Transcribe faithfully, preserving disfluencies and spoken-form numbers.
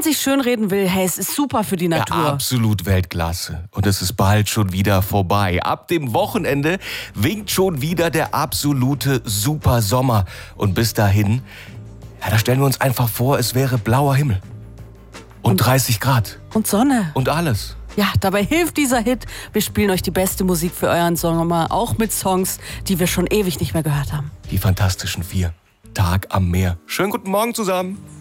sich schönreden will, hey, es ist super für die Natur. Ja, absolut Weltklasse. Und es ist bald schon wieder vorbei. Ab dem Wochenende winkt schon wieder der absolute Super-Sommer. Und bis dahin, ja, da stellen wir uns einfach vor, es wäre blauer Himmel. Und, und dreißig Grad. Und Sonne. Und alles. Ja, dabei hilft dieser Hit. Wir spielen euch die beste Musik für euren Sommer, auch mit Songs, die wir schon ewig nicht mehr gehört haben. Die Fantastischen Vier. Tag am Meer. Schönen guten Morgen zusammen.